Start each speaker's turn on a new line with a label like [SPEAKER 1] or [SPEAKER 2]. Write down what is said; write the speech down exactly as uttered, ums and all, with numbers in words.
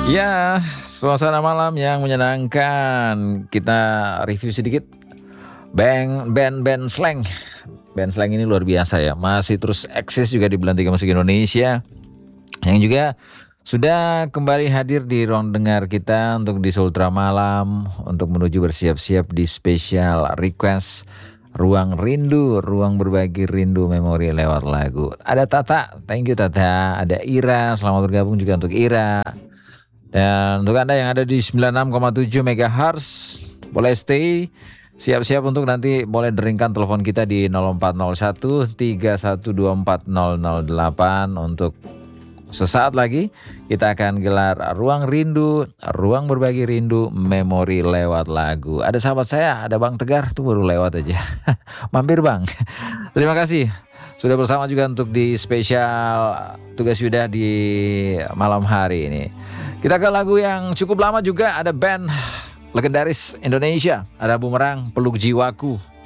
[SPEAKER 1] Ya, suasana malam yang menyenangkan. Kita review sedikit band band-band slang. Band slang ini luar biasa ya, masih terus eksis juga di Belantika Musik Indonesia, yang juga sudah kembali hadir di ruang dengar kita untuk di Sultra Malam, untuk menuju bersiap-siap di spesial request Ruang Rindu, ruang berbagi rindu memori lewat lagu. Ada Tata, thank you Tata. Ada Ira, selamat bergabung juga untuk Ira. Dan untuk Anda yang ada di sembilan puluh enam koma tujuh megahertz, boleh stay. Siap-siap untuk nanti boleh deringkan telepon kita di nol empat nol satu tiga satu dua empat nol nol delapan. Untuk sesaat lagi kita akan gelar Ruang Rindu, ruang berbagi rindu memori lewat lagu. Ada sahabat saya, ada Bang Tegar, tuh baru lewat aja. Mampir Bang. Terima kasih sudah bersama juga untuk di spesial Tugas Yuda di malam hari ini. Kita ke lagu yang cukup lama juga, ada band legendaris Indonesia, ada Bumerang, Peluk Jiwaku.